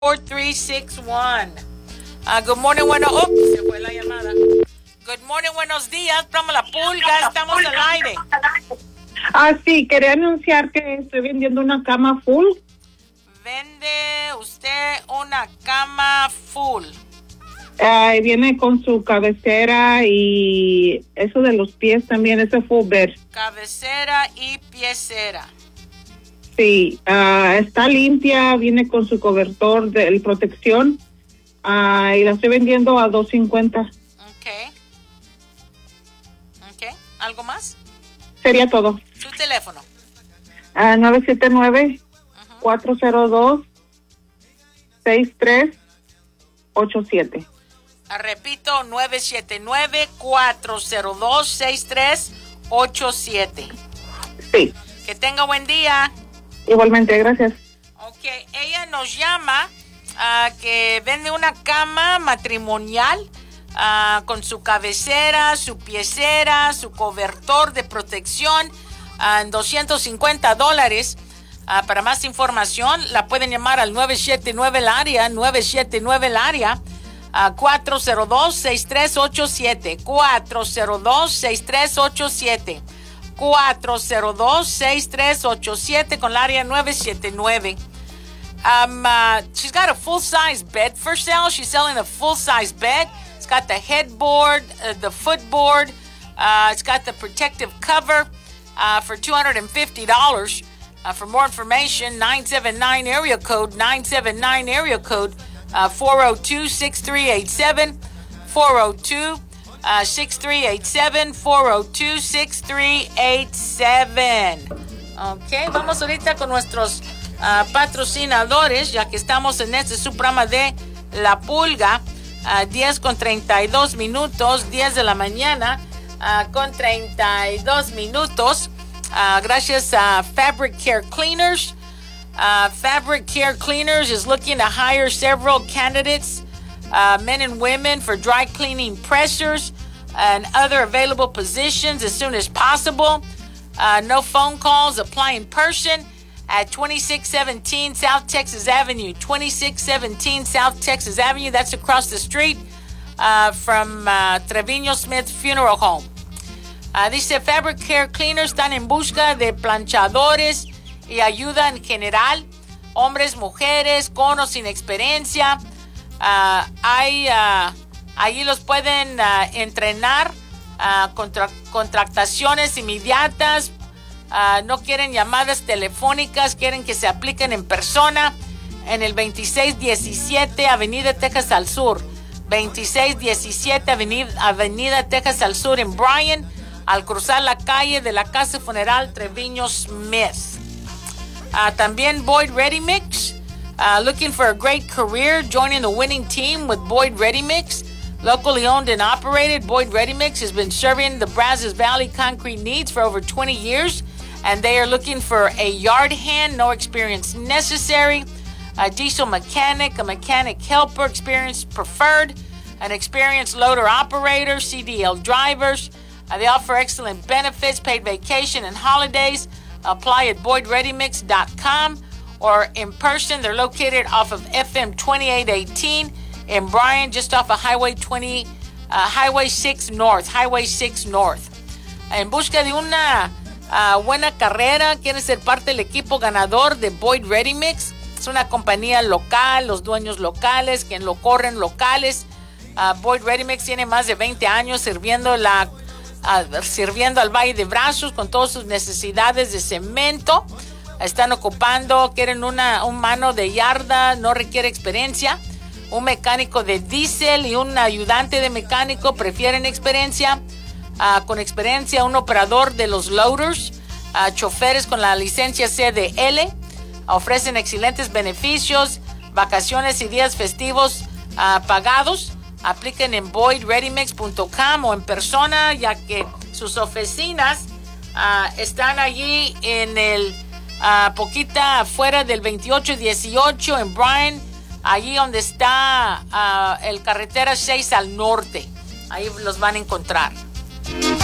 4361. Good morning, se fue la llamada. Good morning, buenos días, programa La Pulga, estamos al aire. Sí, quería anunciar que estoy vendiendo una cama full. Vende usted una cama full. Viene con su cabecera y eso de los pies también, ese full bed. Cabecera y piecera. Sí, está limpia, viene con su cobertor de protección y la estoy vendiendo a $2.50. Ok. ¿Algo más? Sería todo. Su teléfono. 979-402-6387. Repito, 979-402-6387. Sí. Que tenga buen día. Igualmente, gracias. Ok, ella nos llama que vende una cama matrimonial con su cabecera, su piecera, su cobertor de protección en $250. Para más información, la pueden llamar al 979-LAREA, 402-6387, 402-6387. 402-6387 con el área 979. She's got a full-size bed for sale. She's selling a full-size bed. It's got the headboard, the footboard. It's got the protective cover for $250. For more information, 979 area code 402-6387, 402-6387, 402-6387. Ok, vamos ahorita con nuestros patrocinadores, ya que estamos en este subprograma de La Pulga. 10:32, 10 de la mañana, con 32 minutos. Gracias a Fabric Care Cleaners. Fabric Care Cleaners is looking to hire several candidates, men and women, for dry cleaning pressers and other available positions as soon as possible. No phone calls. Apply in person at 2617 South Texas Avenue. 2617 South Texas Avenue. That's across the street from Trevino Smith Funeral Home. Dice Fabric Care Cleaners están en busca de planchadores y ayuda en general, hombres, mujeres, con o sin experiencia. Allí los pueden entrenar, contrataciones inmediatas. No quieren llamadas telefónicas, quieren que se apliquen en persona en el 2617 Avenida Texas al Sur. 2617 Avenida Texas al Sur en Bryan, al cruzar la calle de la Casa Funeral Trevino Smith. También Boyd Ready Mix. Looking for a great career, joining the winning team with Boyd Ready Mix. Locally owned and operated, Boyd Ready Mix has been serving the Brazos Valley concrete needs for over 20 years, and they are looking for a yard hand, no experience necessary, a diesel mechanic, a mechanic helper, experience preferred, an experienced loader operator, CDL drivers. They offer excellent benefits, paid vacation, and holidays. Apply at BoydReadyMix.com or in person. They're located off of FM 2818 in Bryan, just off of Highway 6 North. Highway 6 North. En busca de una buena carrera, quiere ser parte del equipo ganador de Boyd Ready Mix. Es una compañía local, los dueños locales, quien lo corren locales. Boyd Ready Mix tiene más de 20 años sirviendo al Valle de Brazos con todas sus necesidades de cemento. Están ocupando, quieren un mano de yarda, no requiere experiencia. Un mecánico de diésel y un ayudante de mecánico prefieren experiencia. Con experiencia, un operador de los loaders. Choferes con la licencia CDL. Ofrecen excelentes beneficios, vacaciones y días festivos pagados. Apliquen en BoydReadyMix.com o en persona, ya que sus oficinas están allí en el poquita afuera del 2818 en Bryan, allí donde está el carretera 6 al norte. Ahí los van a encontrar.